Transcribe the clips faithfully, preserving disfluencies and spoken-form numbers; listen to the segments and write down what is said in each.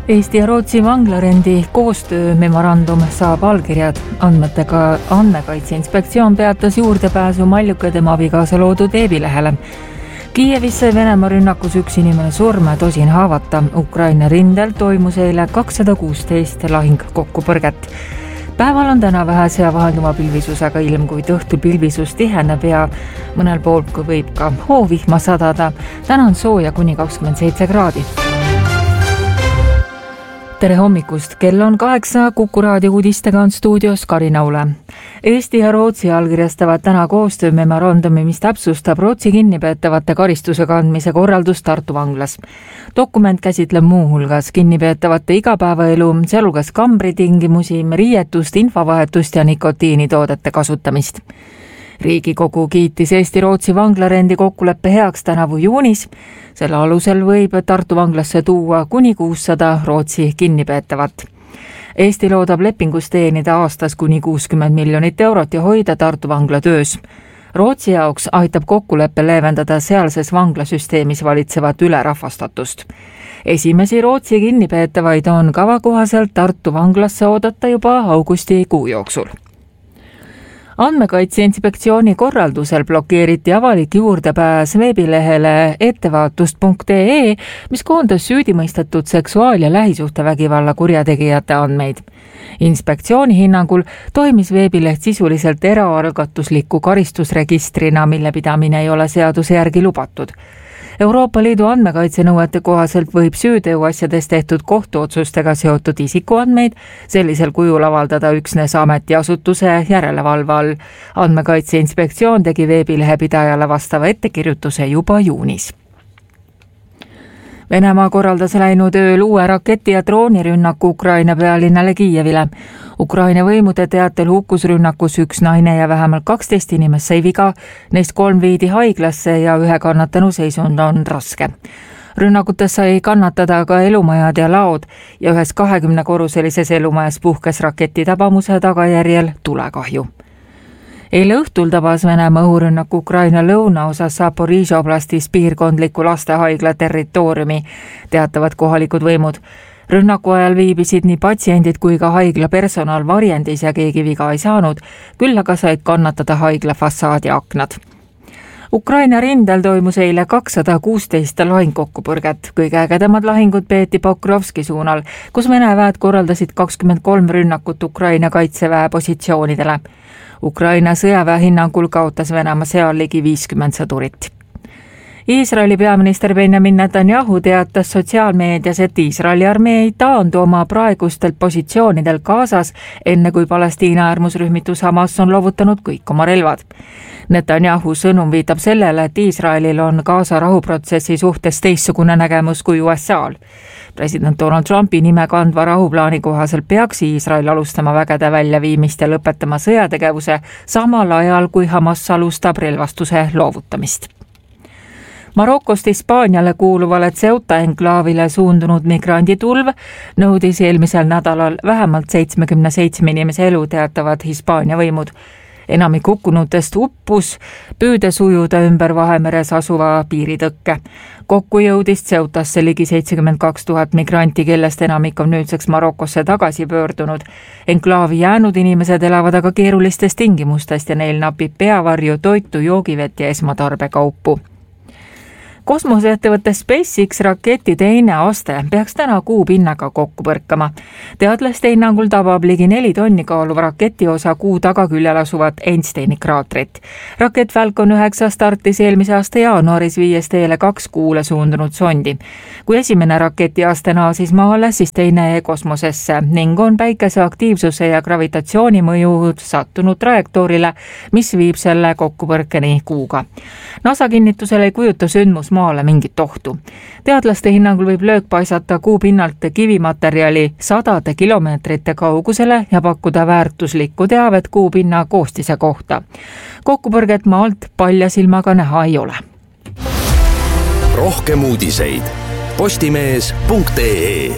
Eesti ja Rootsi vanglarendi koostöömemorandum saab allkirjad. Andmetega Andmekaitse Inspektsioon peatas juurdepääsu Maljuka tema abikaasa loodud veebilehele. Kiievis sai Venemaa rünnakus üks inimene surma ja tosin haavata. Ukraina rindel toimus eile kakssada kuusteist lahing kokkupõrget. Päeval on täna vähese ja vahelduma pilvisusega ilm, kuid õhtul pilvisus tiheneb ja mõnel pool võib ka hoovihma sadada. Täna on sooja kuni kakskümmend seitse kraadi. Tere hommikust, kell on kaheksa, Kuku raadio uudistega on stuudios Karina Ule. Eesti ja Rootsi allkirjastavad täna koostöömemorandumi, mis täpsustab Rootsi kinnipeetavate karistuse kandmise korraldust Tartu vanglas. Dokument käsitleb muuhulgas kinnipeetavate igapäevaelu, sealhulgas kambritingimusi, riietust, infovahetust ja nikotiinitoodete kasutamist. Riigikogu kiitis Eesti-Rootsi vanglarendi kokkuleppe heaks tänavu juunis. Selle alusel võib Tartu vanglasse tuua kuni kuussada Rootsi kinnipeetavat. Eesti loodab lepingus teenida aastas kuni kuuskümmend miljonit eurot ja hoida Tartu vangla töös. Rootsi jaoks aitab kokkuleppe leevendada sealses vanglasüsteemis valitsevat ülerahvastatust. Esimesi Rootsi kinnipeetavaid on kavakohaselt Tartu vanglasse oodata juba augustikuu jooksul. Andmekaitse Inspektsiooni korraldusel blokeeriti avalik juurdepääs veebilehele ettevaatust punkt ee, mis koondas süüdimõistetud seksuaal- ja lähisuhtevägivalla kurjategijate andmeid. Inspektsiooni hinnangul toimis veebileht sisuliselt eraalgatusliku karistusregistrina, mille pidamine ei ole seaduse järgi lubatud. Euroopa Liidu andmekaitsenõuete kohaselt võib süüteoasjades tehtud kohtuotsustega seotud isikuandmeid sellisel kujul avaldada üksnes ametiasutuse järelevalve all. Andmekaitse Inspektsioon tegi veebilehe pidajale vastava ettekirjutuse juba juunis. Venemaa korraldas läinud ööl uue raketi- ja droonirünnaku Ukraina pealinnale Kiievile. Ukraina võimude teatel hukkus rünnakus üks naine ja vähemalt kaksteist inimest sai viga, neist kolm viidi haiglasse ja ühe kannatanu seisund on raske. Rünnakutes sai kannatada ka elumajad ja laod ja ühes kahekümne korruselises elumajas puhkes raketi tabamuse tagajärjel tulekahju. Eile õhtul tabas Venemaa õhurünnak Ukraina lõunaosas Zaporižžja oblastis piirkondliku lastehaigla territooriumi, teatavad kohalikud võimud. Rünnaku ajal viibisid nii patsiendid kui ka haigla personal varjendis ja keegi viga ei saanud, küll aga said kannatada haigla fassaadi aknad. Ukraina rindel toimus eile kakssada kuusteist lahingkokkupõrget. Kõige ägedamad lahingud peeti Pokrovski suunal, kus Vene väed korraldasid kakskümmend kolm rünnakut Ukraina kaitseväe positsioonidele. Ukraina sõjaväe hinnangul kaotas Venemaa seal ligi viiskümmend sõdurit. Iisraeli peaminister Benjamin Netanyahu teatas sotsiaalmeedias, et Iisraeli armee ei taandu oma praegustelt positsioonidel Gazas, enne kui Palestiina äärmusrühmitus Hamas on loovutanud kõik oma relvad. Netanyahu sõnum viitab sellele, et Iisraelil on Gaza rahuprotsessi suhtes teistsugune nägemus kui U S A-l. President Donald Trumpi nime kandva rahuplaani kohaselt peaks Iisrael alustama vägede väljaviimist ja lõpetama sõjategevuse samal ajal, kui Hamas alustab relvastuse loovutamist. Marokost Hispaaniale kuuluvale Ceuta enklaavile suundunud migranditulv nõudis eelmisel nädalal vähemalt seitsmekümne seitsme inimese elu, teatavad Hispaania võimud. Enamik hukkunutest uppus püüdes ujuda ümber Vahemeres asuva piiritõkke. Kokku jõudis Ceutasse ligi seitsekümmend kaks tuhat migranti, kellest enamik on nüüdseks Marokosse tagasi pöördunud. Enklaavi jäänud inimesed elavad aga keerulistes tingimustest ja neil napib peavarju, toitu, joogivett ja esmatarbekaupu. Kosmoseettevõtte SpaceX raketi teine aste peaks täna kuu pinnaga kokku põrkama. Teadlaste hinnangul tabab ligi neli tonni kaaluva raketi osa kuu tagaküljel asuvat Einsteini kraatrit. Rakett Falcon üheksa startis eelmise aasta jaanuaris viies teele kaks kuule suundunud sondi. Kui esimene raketi aste naasis maale, siis teine kosmosesse ning on päikese aktiivsuse ja gravitatsiooni mõju sattunud trajektoorile, mis viib selle kokkupõrkeni kuuga. NASA kinnitusel ei kujuta sündmus maale mingit ohtu. Teadlaste hinnangul võib löök paisata kuu pinnalt kivimaterjali sadade kilomeetrite kaugusele ja pakkuda väärtuslikku teavet kuu pinna koostise kohta. Kokkupõrget maalt palja silmaga näha ei ole. Rohkem uudiseid postimees punkt ee.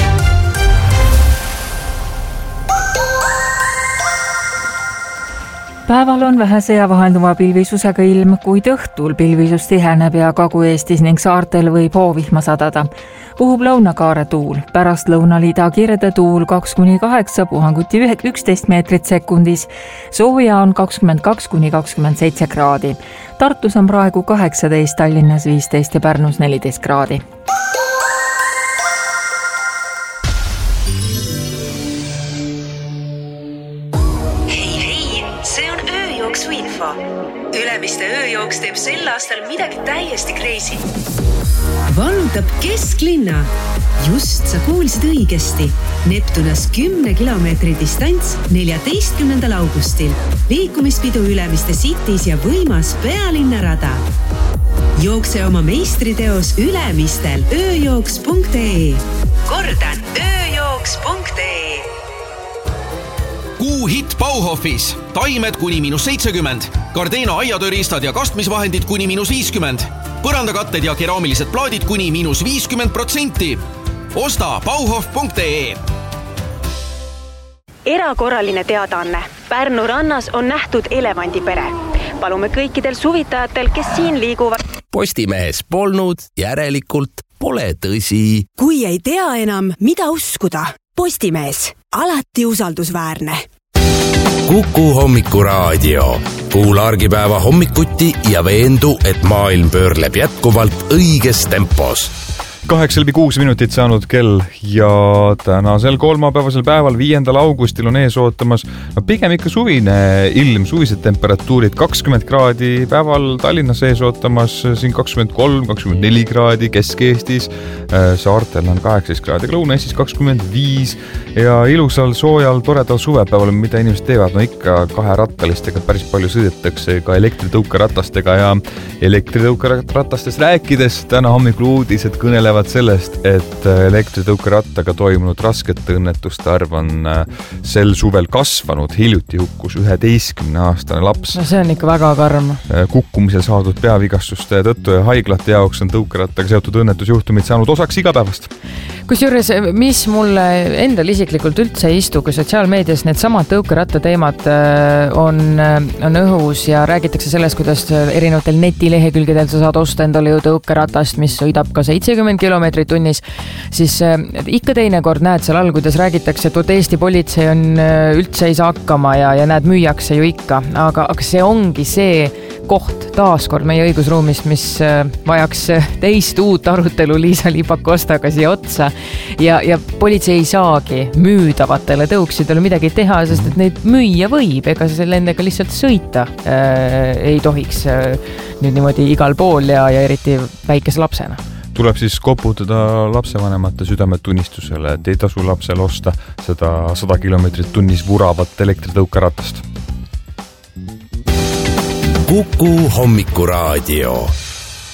Päeval on vähese ja vahelduva pilvisusega ilm, kuid õhtul pilvisus tiheneb ja Kagu-Eestis ning saartel võib hoovihma sadada. puhub lõunakaare tuul, pärast lõunal ida kirde tuul kaks kuni kaheksa, puhanguti üksteist meetrit sekundis. Sooja on kakskümmend kaks kuni kakskümmend seitse kraadi. Tartus on praegu kaheksateist, Tallinnas viisteist ja Pärnus neliteist kraadi. Hei, hei, see on ööjooksu info. Ülemiste ööjooks teeb sel aastal midagi täiesti crazy. Vallutab kesklinna. Just sa kuulsid õigesti. Neptunas kümne kilomeetri distants neljateistkümnendal augustil. Liikumispidu Ülemiste Cities ja võimas pealinnarada. Jookse oma meistriteos Ülemistel ööjooks punkt ee. Kordan, ööjooks punkt ee. Kuu hit Bauhofis. Taimed kuni miinus seitsekümmend. Gardena aiatööriistad ja kastmisvahendid kuni miinus viiskümmend. Põrandakatted ja keraamilised plaadid kuni miinus viiskümmend protsenti. Osta bauhof punkt ee. Erakorraline teadaanne. Pärnu rannas on nähtud elevandipere. Palume kõikidel suvitajatel, kes siin liiguvad. Postimehes polnud, järelikult pole tõsi. Kui ei tea enam, mida uskuda. Postimees. Alati usaldusväärne. Kuku hommikuraadio. Kuula argipäeva hommikuti ja veendu, et maailm pöörleb jätkuvalt õiges tempos. Kaheksa läbi kuus minutit saanud kell ja tänasel kolmapäevasel päeval viiendal augustil on ees ootamas no pigem ikka suvine ilm, suvised temperatuurid kakskümmend kraadi, päeval Tallinnas ees ootamas siin kakskümmend kolm, kakskümmend neli kraadi, Kesk-Eestis, saartel on kaheksateist kraadi, Lõuna-Eestis kakskümmend viis ja ilusal, soojal, toredal suvepäeval, mida inimesed teevad, no ikka kaherattalistega päris palju sõidetakse ka elektritõukeratastega ja elektritõukeratastest rääkides täna hommikul uudised kõnelevad sellest, et elektritõukerattaga toimunud raskete õnnetuste arv on sel suvel kasvanud. Hiljuti hukkus üheteistkümne aastane laps. No see on ikka väga karm. Kukkumisel saadud peavigastuste tõttu ja haiglate jaoks on tõukerattaga seotud õnnetusjuhtumid saanud osaks igapäevast. Kusjuures, mis mulle endal isiklikult üldse ei istu, kui sotsiaalmeedias need samad tõukeratta teemad on, on õhus ja räägitakse sellest, kuidas erinevatel netilehekülgedel sa saad osta endale ju tõukeratast, mis sõidab ka seitsekümmend kilomeetrit tunnis, siis ikka teinekord näed seal all, kuidas räägitakse, et Eesti politsei on üldse ei saa hakkama ja, ja näed, müüakse ju ikka, aga, aga see ongi see koht taaskord meie õigusruumist, mis vajaks teist uut arutelu Liisa-Ly Pakostaga siia otsa ja, ja politsei ei saagi müüdavatele tõuksidele midagi teha, sest et neid müüa võib, ega selle nendega lihtsalt sõita äh, ei tohiks äh, nüüd niimoodi igal pool ja, ja eriti väikese lapsena. Tuleb siis koputada lapsevanemate südametunnistusele, et ei tasu lapsel osta seda sada kilomeetrit tunnis vuravat elektritõukeratast. Kuku hommikuraadio.